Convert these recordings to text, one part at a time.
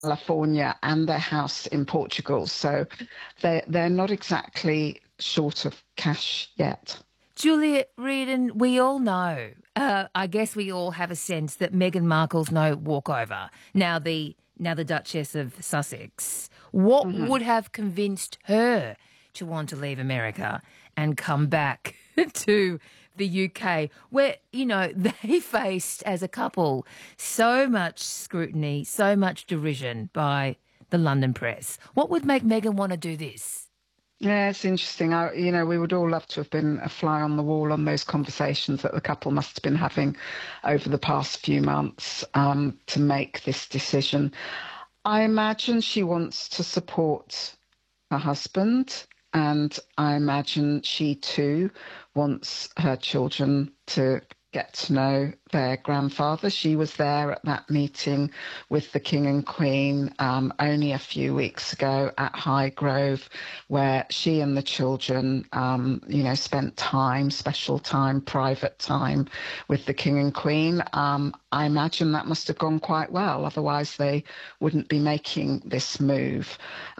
California and their house in Portugal. So they're not exactly short of cash yet. Juliet Reardon, we all know, I guess we all have a sense that Meghan Markle's no walkover. Now the Duchess of Sussex. What Mhm. would have convinced her to want to leave America and come back to the UK, where, they faced as a couple so much scrutiny, so much derision by the London press? What would make Meghan want to do this? Yeah, it's interesting. We would all love to have been a fly on the wall on those conversations that the couple must have been having over the past few months to make this decision. I imagine she wants to support her husband, and I imagine she too wants her children to get to know their grandfather. She was there at that meeting with the King and Queen only a few weeks ago at Highgrove, where she and the children, spent time, special time, private time with the King and Queen. I imagine that must have gone quite well. Otherwise, they wouldn't be making this move.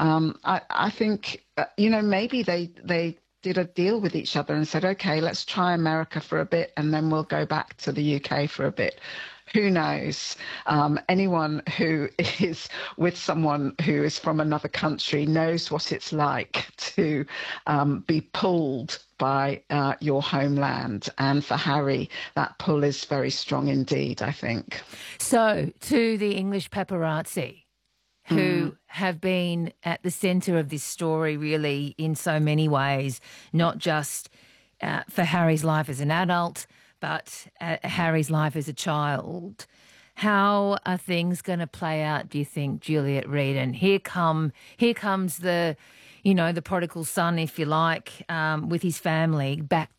I think, maybe they did a deal with each other and said, okay, let's try America for a bit and then we'll go back to the UK for a bit. Who knows? Anyone who is with someone who is from another country knows what it's like to be pulled by your homeland. And for Harry, that pull is very strong indeed, I think. So, to the English paparazzi, Mm. who have been at the centre of this story, really, in so many ways, not just for Harry's life as an adult, but Harry's life as a child. How are things going to play out, do you think, Juliet Reed? And here comes the prodigal son, if you like, with his family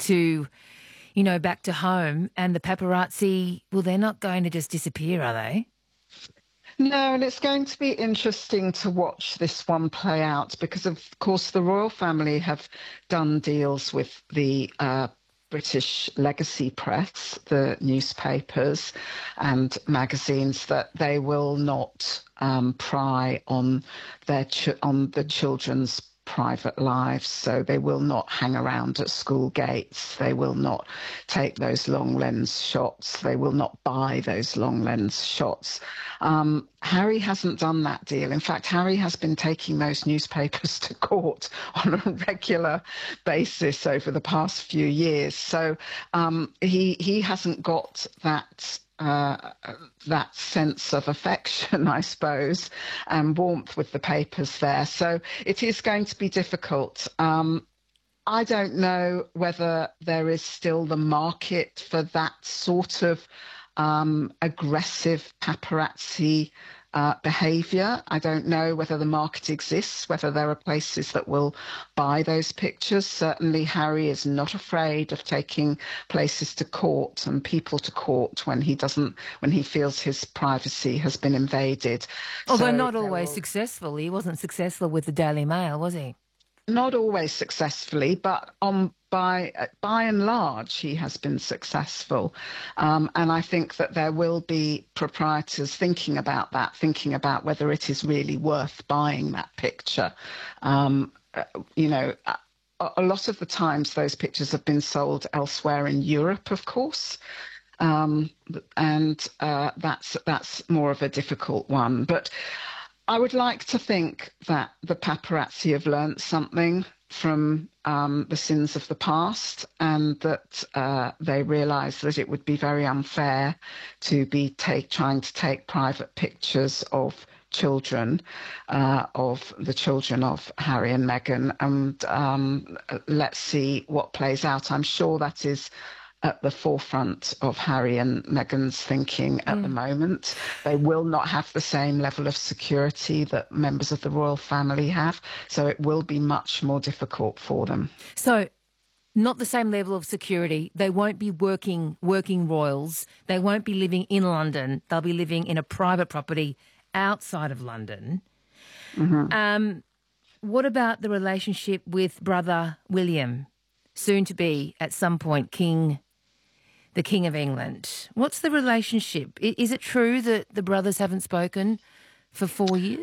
back to home, and the paparazzi, well, they're not going to just disappear, are they? No, and it's going to be interesting to watch this one play out because, of course, the royal family have done deals with the British legacy press, the newspapers and magazines, that they will not pry on on the children's private lives. So they will not hang around at school gates. They will not take those long lens shots. They will not buy those long lens shots. Harry hasn't done that deal. In fact, Harry has been taking those newspapers to court on a regular basis over the past few years. So he hasn't got that sense of affection, I suppose, and warmth with the papers there. So it is going to be difficult. I don't know whether there is still the market for that sort of aggressive paparazzi behavior. I don't know whether the market exists, whether there are places that will buy those pictures. Certainly, Harry is not afraid of taking places to court and people to court when he feels his privacy has been invaded. Although So not there always will successful. He wasn't successful with the Daily Mail, was he? not always successfully, but on by and large, he has been successful. And I think that there will be proprietors thinking about that, thinking about whether it is really worth buying that picture. Um, uh, you know, a lot of the times those pictures have been sold elsewhere in Europe, of course. Um, and that's more of a difficult one. But I would like to think that the paparazzi have learnt something from the sins of the past, and that they realise that it would be very unfair to be trying to take private pictures of of the children of Harry and Meghan, and let's see what plays out. I'm sure that is at the forefront of Harry and Meghan's thinking at the Mm. moment. They will not have the same level of security that members of the royal family have, so it will be much more difficult for them. So, not the same level of security. They won't be working royals. They won't be living in London. They'll be living in a private property outside of London. Mhm. Um, what about the relationship with brother William, soon to be at some point the King of England? What's the relationship? Is it true that the brothers haven't spoken for 4 years?